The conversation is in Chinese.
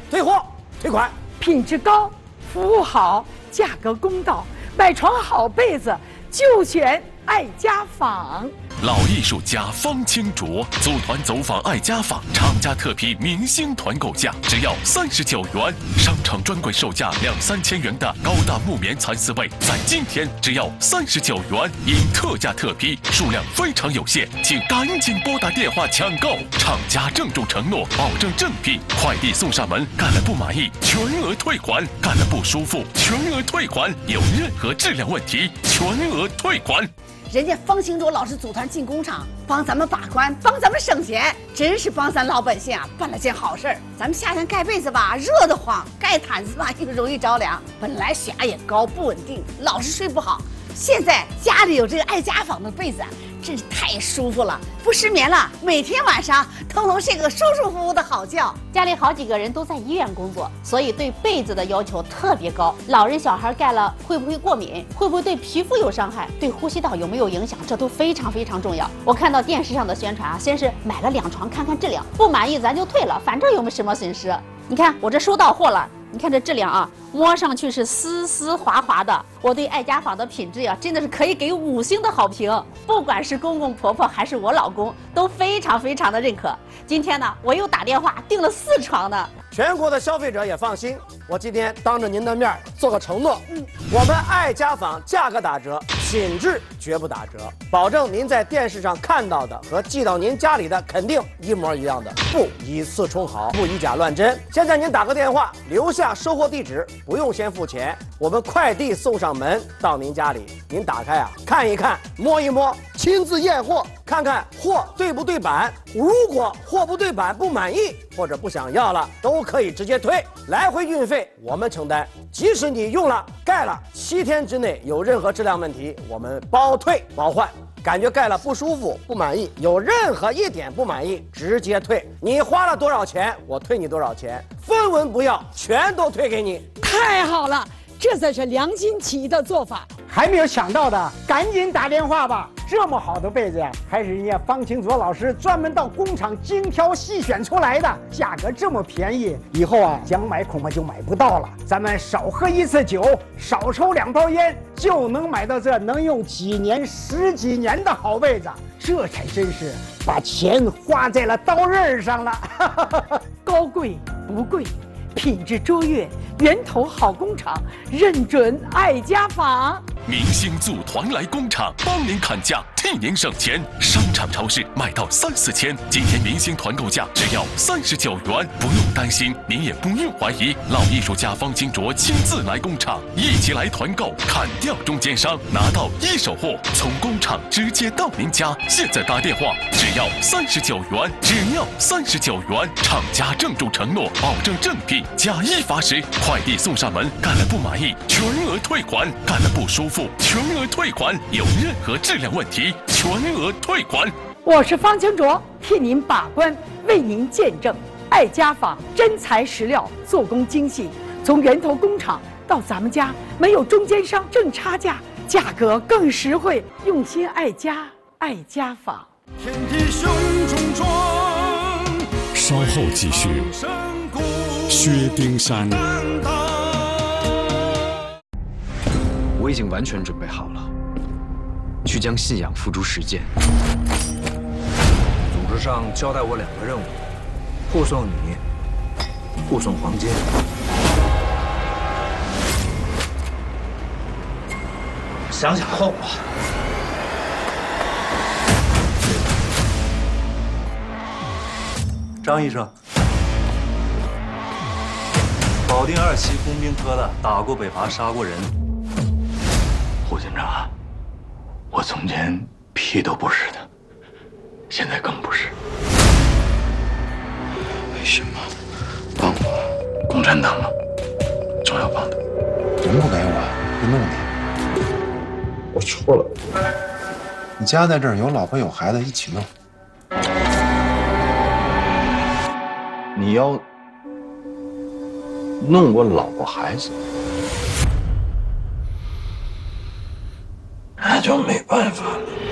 退货退款。 品质高，服务好，价格公道，买床好被子就选爱家纺。 老艺术家方清卓组团走访爱家纺，厂家特批明星团购价只要39元，商场专柜售价2、3千元的高档木棉蚕丝被，在今天只要39元，因特价特批，数量非常有限，请赶紧拨打电话抢购。厂家郑重承诺，保证正品，快递送上门，干了不满意全额退款，干了不舒服全额退款，有任何质量问题全额退款。 人家方清卓老师组团进工厂，帮咱们把关，帮咱们省钱，真是帮咱老百姓啊办了件好事儿。咱们夏天盖被子吧，热得慌；盖毯子吧，又容易着凉。本来血压也高，不稳定，老是睡不好。现在家里有这个爱家纺的被子啊，真是太舒服了，不失眠了。每天晚上通通睡个舒舒服服的好觉。 家里好几个人都在医院工作，所以对被子的要求特别高。老人小孩盖了会不会过敏？会不会对皮肤有伤害？对呼吸道有没有影响？这都非常非常重要。我看到电视上的宣传啊，先是买了2床看看质量，不满意咱就退了，反正又没什么损失。你看我这收到货了。你看这质量啊，摸上去是丝丝滑滑的。我对爱家纺的品质呀，真的是可以给5星的好评。不管是公公婆婆还是我老公，都非常非常的认可。今天呢，我又打电话订了4床呢。 全国的消费者也放心，我今天当着您的面做个承诺，我们爱家纺价格打折，品质绝不打折，保证您在电视上看到的和寄到您家里的肯定一模一样的，不以次充好，不以假乱真。现在您打个电话，留下收货地址，不用先付钱，我们快递送上门到您家里，您打开啊，看一看，摸一摸，亲自验货，看看货对不对版。如果货不对版不满意或者不想要了，都可以直接退，来回运费我们承担。即使你用了盖了7天之内有任何质量问题，我们包退包换。感觉盖了不舒服不满意，有任何一点不满意直接退，你花了多少钱我退你多少钱，分文不要，全都退给你。 太好了，这才是良心企业的做法。 还没有抢到的，赶紧打电话吧！这么好的被子呀，还是人家方清卓老师专门到工厂精挑细选出来的，价格这么便宜，以后啊想买恐怕就买不到了。咱们少喝1次酒，少抽2包烟，就能买到这能用几年、10几年的好被子，这才真是把钱花在了刀刃上了。 高贵不贵，品质卓越，源头好工厂，认准爱家纺。 明星组团来工厂，帮您砍价，替您省钱。商场超市买到3、4千，今天明星团购价只要39元，不用担心，您也不用怀疑。老艺术家方清卓亲自来工厂，一起来团购，砍掉中间商，拿到一手货，从工厂直接到您家。现在打电话，只要39元，只要39元。厂家郑重承诺，保证正品，假一罚10，快递送上门，干了不满意全额退款，干了不舒服全额退款，有任何质量问题全额退款。 我是方清卓，替您把关，为您见证。爱家纺真材实料，做工精细，从源头工厂到咱们家，没有中间商挣差价，价格更实惠，用心爱家，爱家纺。 天地胸中装， 稍后继续。薛丁山。 我已经完全准备好了，去将信仰付诸实践。组织上交代我2个任务：护送你，护送黄金。 想想后果。 张医生，保定2期工兵科的，打过北伐，杀过人。 胡警长，我从前屁都不是的，现在更不是。为什么帮我？共产党吗？总要帮的。 人不给我，就弄你。 我错了。 你家在这儿，有老婆有孩子，一起弄。 你要弄我老婆孩子，那就没办法了。